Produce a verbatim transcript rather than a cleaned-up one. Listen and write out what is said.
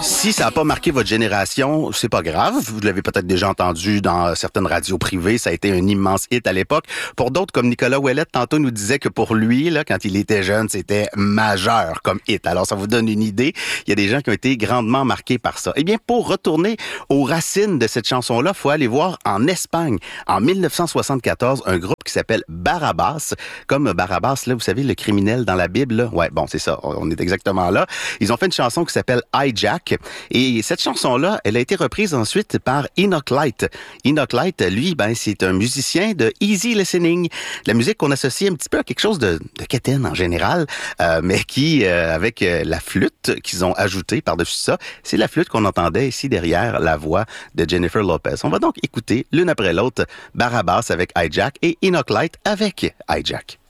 Si ça n'a pas marqué votre génération, c'est pas grave. Vous l'avez peut-être déjà entendu dans certaines radios privées. Ça a été un immense hit à l'époque. Pour d'autres, comme Nicolas Ouellette, tantôt nous disait que pour lui, là, quand il était jeune, c'était majeur comme hit. Alors, ça vous donne une idée. Il y a des gens qui ont été grandement marqués par ça. Eh bien, pour retourner aux racines de cette chanson-là, il faut aller voir en Espagne. En dix-neuf cent soixante-quatorze, un groupe qui s'appelle Barabbas. Comme Barabbas, là, vous savez, le criminel dans la Bible, là. Ouais, bon, c'est ça. On est exactement là. Ils ont fait une chanson qui s'appelle Hijack. Et cette chanson-là, elle a été reprise ensuite par Enoch Light. Enoch Light, lui, ben, c'est un musicien de easy listening. La musique qu'on associe un petit peu à quelque chose de, de quétaine en général, euh, mais qui, euh, avec euh, la flûte qu'ils ont ajoutée par-dessus ça, c'est la flûte qu'on entendait ici derrière la voix de Jennifer Lopez. On va donc écouter l'une après l'autre Barabbas avec Hijack et Enoch Light avec Hijack.